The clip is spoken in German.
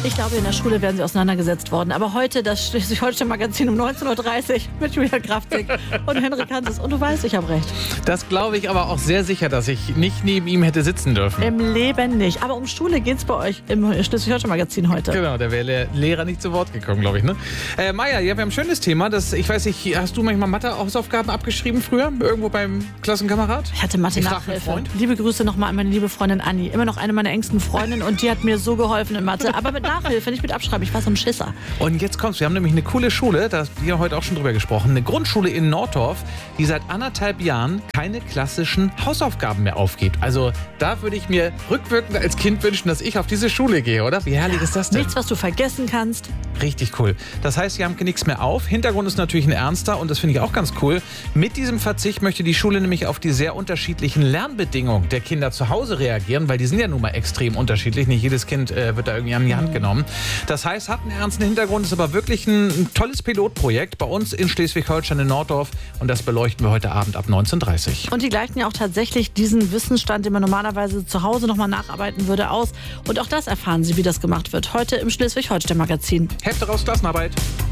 Ich glaube, in der Schule wären sie auseinandergesetzt worden. Aber heute das Schleswig-Holstein-Magazin um 19.30 Uhr mit Julia Kraftig und Henrik Hanses. Und du weißt, ich habe recht. Das glaube ich aber auch sehr sicher, dass ich nicht neben ihm hätte sitzen dürfen. Im Leben nicht. Aber um Schule geht es bei euch im Schleswig-Holstein-Magazin heute. Genau, da wäre der Lehrer nicht zu Wort gekommen, glaube ich. Ne? Maja, ja, wir haben ein schönes Thema. Ich weiß nicht, hast du manchmal Mathe-Hausaufgaben abgeschrieben früher? Irgendwo beim Klassenkamerad? Ich hatte Mathe-Nachhilfe. Liebe Grüße nochmal an meine liebe Freundin Anni. Immer noch eine meiner engsten Freundinnen und die hat mir so geholfen in Mathe. Aber mit Nachhilfe, nicht mit Abschreiben. Ich war so ein Schisser. Und jetzt kommt's. Wir haben nämlich eine coole Schule, da haben wir heute auch schon drüber gesprochen. Eine Grundschule in Nordorf, die seit 1,5 Jahren keine klassischen Hausaufgaben mehr aufgibt. Also da würde ich mir rückwirkend als Kind wünschen, dass ich auf diese Schule gehe, oder? Wie herrlich ist das denn? Nichts, was du vergessen kannst. Richtig cool. Das heißt, sie haben nichts mehr auf. Hintergrund ist natürlich ein ernster und das finde ich auch ganz cool. Mit diesem Verzicht möchte die Schule nämlich auf die sehr unterschiedlichen Lernbedingungen der Kinder zu Hause reagieren, weil die sind ja nun mal extrem unterschiedlich. Nicht jedes Kind wird da irgendwie an die Hand genommen. Das heißt, hat einen ernsten Hintergrund, ist aber wirklich ein tolles Pilotprojekt bei uns in Schleswig-Holstein in Nordorf und das beleuchten wir heute Abend ab 19.30 Uhr. Und die gleichen ja auch tatsächlich diesen Wissensstand, den man normalerweise zu Hause nochmal nacharbeiten würde, aus. Und auch das erfahren Sie, wie das gemacht wird, heute im Schleswig-Holstein-Magazin. Hefte raus, Klassenarbeit.